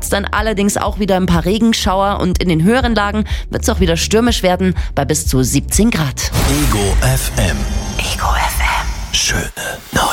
gibt's dann allerdings auch wieder ein paar Regenschauer und in den höheren Lagen wird's auch wieder stürmisch werden bei bis zu 17 Grad. Ego FM. Ego FM. Schöne Nacht.